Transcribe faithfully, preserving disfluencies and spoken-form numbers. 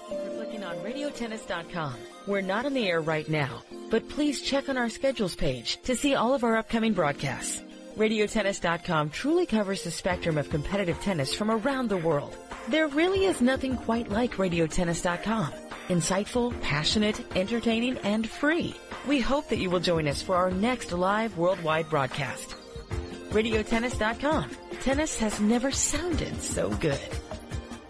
For clicking on radio tennis dot com. We're not on the air right now, but please check on our schedules page to see all of our upcoming broadcasts. radio tennis dot com truly covers the spectrum of competitive tennis from around the world. There really is nothing quite like radio tennis dot com. Insightful, passionate, entertaining, and free. We hope that you will join us for our next live worldwide broadcast. radio tennis dot com. Tennis has never sounded so good.